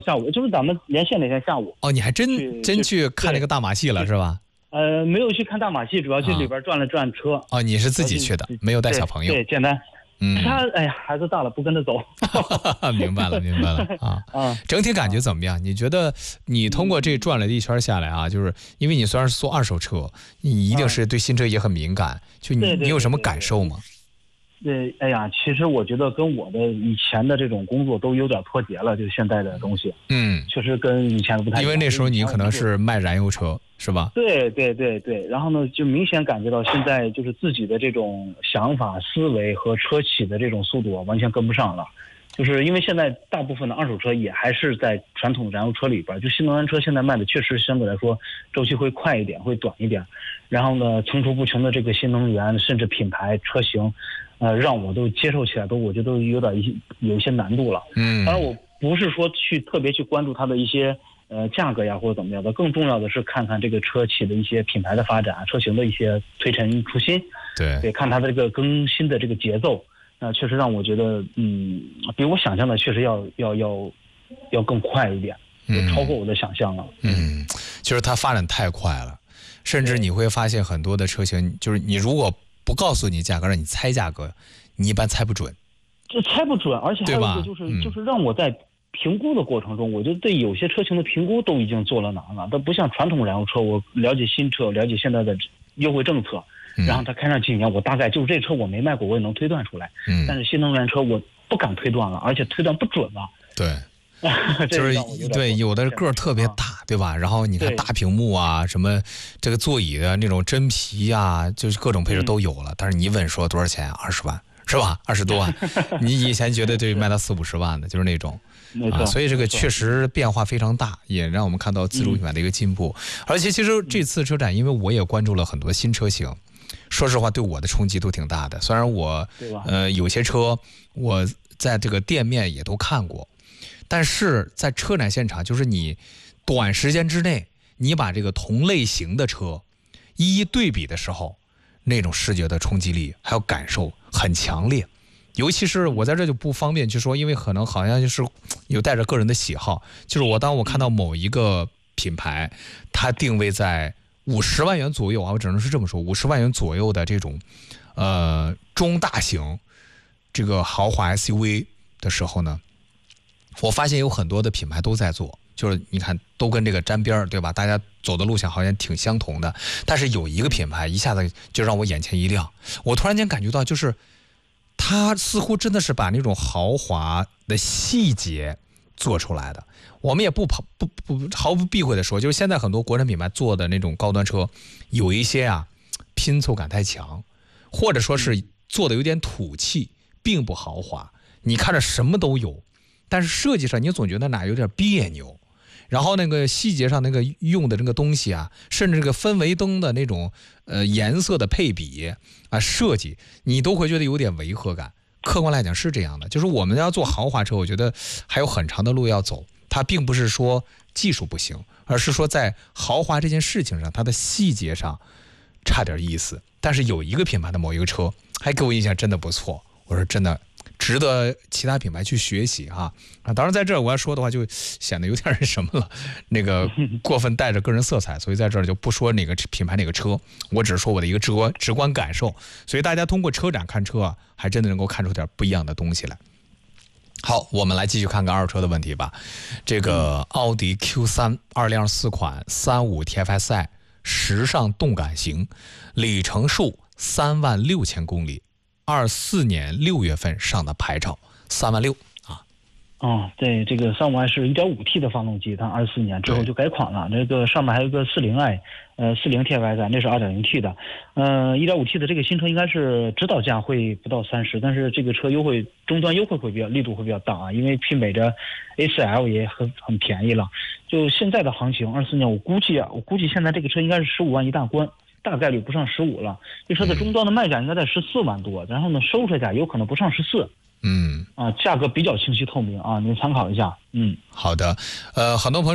下午，就是咱们连线那天下午。 哦，你还真去看那个大马戏了是吧？ 没有去看大马戏，主要去里边转了转车。 哦，你是自己去的，没有带小朋友。 对，简单。他哎呀，孩子大了，不跟着走。 明白了啊。整体感觉怎么样？你觉得你通过这转了一圈下来啊，就是因为你虽然是做二手车，你一定是对新车也很敏感，就你有什么感受吗？ 对，哎呀，其实我觉得跟我的以前的这种工作都有点脱节了，就是现在的东西，确实跟以前不太一样。 因为那时候你可能是卖燃油车，是吧？ 对，然后呢，就明显感觉到现在就是自己的这种想法、思维和车企的这种速度完全跟不上了。就是因为现在大部分的二手车也还是在传统燃油车里边，就新能源车现在卖的确实相对来说周期会快一点，会短一点。然后呢，层出不穷的这个新能源，甚至品牌车型，让我都接受起来我觉得都有一些难度了。当然我不是说特别去关注它的一些价格呀或者怎么样的，更重要的是看看这个车企的一些品牌的发展，车型的一些推陈出新。对，看它的这个更新的这个节奏。确实让我觉得，比我想象的确实要更快一点，超过我的想象了。 就是它发展太快了，甚至你会发现很多的车型，就是你如果不告诉你价格，让你猜价格，你一般猜不准。 这猜不准，而且还有一个就是让我在评估的过程中，我就对有些车型的评估都已经做了难了。它不像传统燃油车，我了解新车，了解现在的优惠政策。然后他开上几年，我大概就是这车我没卖过，我也能推断出来。但是新能源车我不敢推断了，而且推断不准了。 对，就是对，有的个儿特别大，对吧？然后你看大屏幕啊，什么这个座椅的那种真皮啊，就是各种配置都有了。但是你问说多少钱？20万是吧？20多万。你以前觉得对卖到40-50万的，就是那种。所以这个确实变化非常大，也让我们看到自主品牌的一个进步。而且其实这次车展，因为我也关注了很多新车型。说实话，对我的冲击都挺大的。虽然我有些车我在这个店面也都看过，但是在车展现场，就是你短时间之内，你把这个同类型的车一一对比的时候，那种视觉的冲击力还有感受很强烈。尤其是我在这就不方便去说，因为可能好像就是有带着个人的喜好。就是当我看到某一个品牌，它定位在50万元左右啊，我只能是这么说，50万元左右的这种，中大型这个豪华 SUV 的时候呢，我发现有很多的品牌都在做，就是你看都跟这个沾边儿，对吧？大家走的路线好像挺相同的，但是有一个品牌一下子就让我眼前一亮，我突然间感觉到，就是它似乎真的是把那种豪华的细节做出来的。我们也不毫不避讳的说，就是现在很多国产品牌做的那种高端车，有一些拼凑感太强，或者说是做的有点土气，并不豪华。你看着什么都有，但是设计上你总觉得哪有点别扭。然后那个细节上那个用的这个东西啊，甚至这个氛围灯的那种颜色的配比啊设计，你都会觉得有点违和感。客观来讲是这样的，就是我们要做豪华车，我觉得还有很长的路要走。它并不是说技术不行，而是说在豪华这件事情上，它的细节上差点意思。但是有一个品牌的某一个车还给我印象真的不错，我说真的值得其他品牌去学习哈。当然在这儿我要说的话就显得有点什么了，那个过分带着个人色彩，所以在这儿就不说哪个品牌哪个车，我只是说我的一个直观感受。所以大家通过车展看车还真的能够看出点不一样的东西来。好，我们来继续看看二手车的问题吧。这个奥迪 Q3 2024款35 TFSI 时尚动感型，里程数36000公里，24年6月份上的牌照，36000啊。 对，这个35i 是 1.5T 的发动机，它24年之后就改款了。这个上面还有一个40i， 40 TFSI 那是 2.0T 的，1.5T 的这个新车应该是指导价会不到30，但是这个车终端优惠会力度会比较大啊，因为媲美着 A4L 也很便宜了。就现在的行情，24年我估计现在这个车应该是15万一大关，大概率不上15了。这车的终端的卖价应该在14万多，然后呢收车价有可能不上14。价格比较清晰透明啊，您参考一下。 好的，很多朋友